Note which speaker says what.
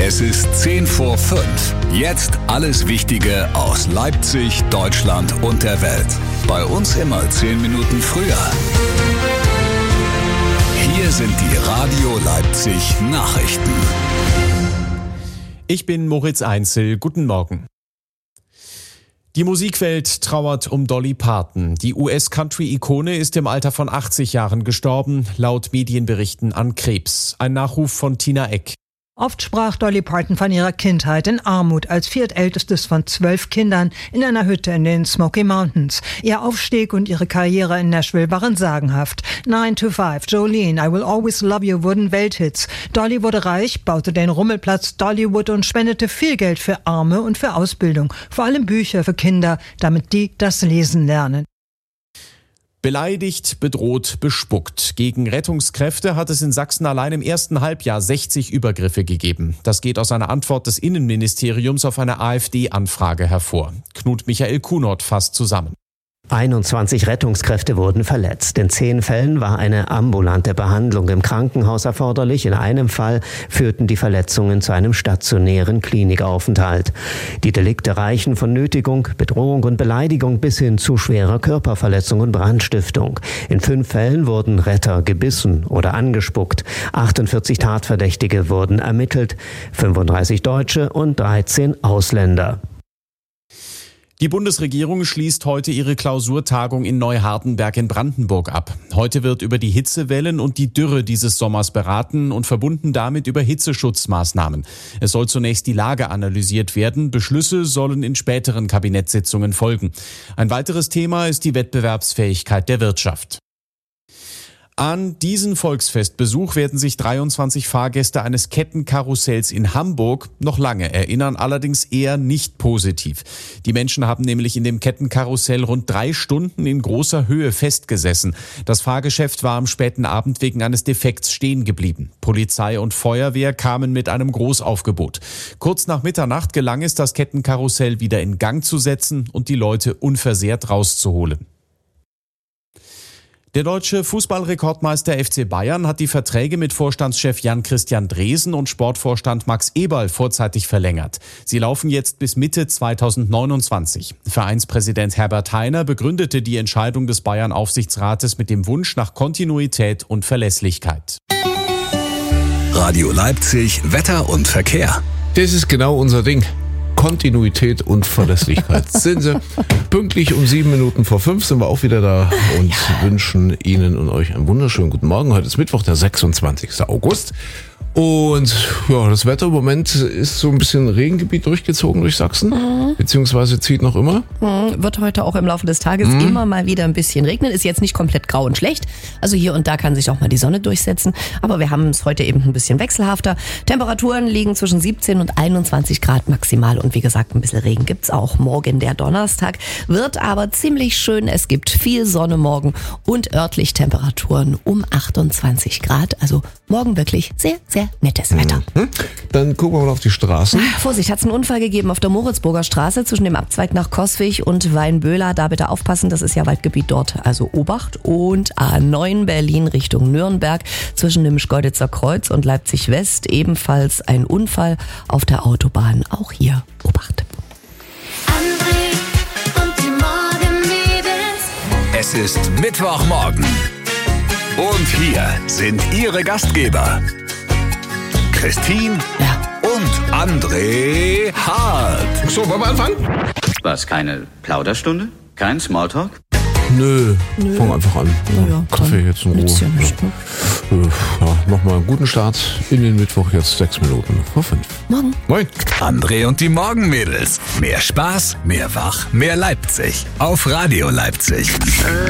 Speaker 1: Es ist 10 vor 5. Jetzt alles Wichtige aus Leipzig, Deutschland und der Welt. Bei uns immer 10 Minuten früher. Hier sind die Radio Leipzig Nachrichten.
Speaker 2: Ich bin Moritz Einzel. Guten Morgen. Die Musikwelt trauert um Dolly Parton. Die US-Country-Ikone ist im Alter von 80 Jahren gestorben, laut Medienberichten an Krebs. Ein Nachruf von Tina Eck.
Speaker 3: Oft sprach Dolly Parton von ihrer Kindheit in Armut als viertältestes von 12 Kindern in einer Hütte in den Smoky Mountains. Ihr Aufstieg und ihre Karriere in Nashville waren sagenhaft. 9 to 5, Jolene, I Will Always Love You wurden Welthits. Dolly wurde reich, baute den Rummelplatz Dollywood und spendete viel Geld für Arme und für Ausbildung. Vor allem Bücher für Kinder, damit die das Lesen lernen.
Speaker 2: Beleidigt, bedroht, bespuckt. Gegen Rettungskräfte hat es in Sachsen allein im ersten Halbjahr 60 Übergriffe gegeben. Das geht aus einer Antwort des Innenministeriums auf eine AfD-Anfrage hervor. Knut Michael Kunert fasst zusammen.
Speaker 4: 21 Rettungskräfte wurden verletzt. In 10 Fällen war eine ambulante Behandlung im Krankenhaus erforderlich. In einem Fall führten die Verletzungen zu einem stationären Klinikaufenthalt. Die Delikte reichen von Nötigung, Bedrohung und Beleidigung bis hin zu schwerer Körperverletzung und Brandstiftung. In 5 Fällen wurden Retter gebissen oder angespuckt. 48 Tatverdächtige wurden ermittelt, 35 Deutsche und 13 Ausländer.
Speaker 2: Die Bundesregierung schließt heute ihre Klausurtagung in Neuhardenberg in Brandenburg ab. Heute wird über die Hitzewellen und die Dürre dieses Sommers beraten und verbunden damit über Hitzeschutzmaßnahmen. Es soll zunächst die Lage analysiert werden. Beschlüsse sollen in späteren Kabinettssitzungen folgen. Ein weiteres Thema ist die Wettbewerbsfähigkeit der Wirtschaft. An diesen Volksfestbesuch werden sich 23 Fahrgäste eines Kettenkarussells in Hamburg noch lange erinnern, allerdings eher nicht positiv. Die Menschen haben nämlich in dem Kettenkarussell rund 3 Stunden in großer Höhe festgesessen. Das Fahrgeschäft war am späten Abend wegen eines Defekts stehen geblieben. Polizei und Feuerwehr kamen mit einem Großaufgebot. Kurz nach Mitternacht gelang es, das Kettenkarussell wieder in Gang zu setzen und die Leute unversehrt rauszuholen. Der deutsche Fußballrekordmeister FC Bayern hat die Verträge mit Vorstandschef Jan-Christian Dresen und Sportvorstand Max Eberl vorzeitig verlängert. Sie laufen jetzt bis Mitte 2029. Vereinspräsident Herbert Hainer begründete die Entscheidung des Bayern-Aufsichtsrates mit dem Wunsch nach Kontinuität und Verlässlichkeit.
Speaker 1: Radio Leipzig, Wetter und Verkehr.
Speaker 5: Das ist genau unser Ding. Kontinuität und Verlässlichkeit. Sind Sie pünktlich um 7 Minuten vor 5 sind wir auch wieder da und wünschen Ihnen und euch einen wunderschönen guten Morgen. Heute ist Mittwoch, der 26. August. Und ja, das Wetter im Moment ist so ein bisschen Regengebiet durchgezogen durch Sachsen, beziehungsweise zieht noch immer.
Speaker 6: Wird heute auch im Laufe des Tages immer mal wieder ein bisschen regnen. Ist jetzt nicht komplett grau und schlecht. Also hier und da kann sich auch mal die Sonne durchsetzen. Aber wir haben es heute eben ein bisschen wechselhafter. Temperaturen liegen zwischen 17 und 21 Grad maximal. Und wie gesagt, ein bisschen Regen gibt's auch. Morgen der Donnerstag wird aber ziemlich schön. Es gibt viel Sonne morgen und örtlich Temperaturen um 28 Grad. Also morgen wirklich sehr, sehr nettes Wetter.
Speaker 5: Dann gucken wir mal auf die Straßen.
Speaker 6: Vorsicht, hat es einen Unfall gegeben auf der Moritzburger Straße zwischen dem Abzweig nach Coswig und Weinböhler. Da bitte aufpassen, das ist ja Waldgebiet dort. Also Obacht. Und A9 Berlin Richtung Nürnberg zwischen dem Schkeuditzer Kreuz und Leipzig West ebenfalls ein Unfall auf der Autobahn. Auch hier Obacht.
Speaker 7: André und die Morgenmädels.
Speaker 1: Es ist Mittwochmorgen. Und hier sind Ihre Gastgeber. Christine und André Hart.
Speaker 5: So, wollen wir anfangen?
Speaker 8: Was, keine Plauderstunde? Kein Smalltalk?
Speaker 5: Nö. Fang einfach an.
Speaker 6: Ja,
Speaker 5: Kaffee jetzt in Ruhe. Nochmal einen guten Start in den Mittwoch, jetzt 6 Minuten vor 5.
Speaker 6: Morgen.
Speaker 5: Moin.
Speaker 1: André und die Morgenmädels. Mehr Spaß, mehr Wach, mehr Leipzig. Auf Radio Leipzig.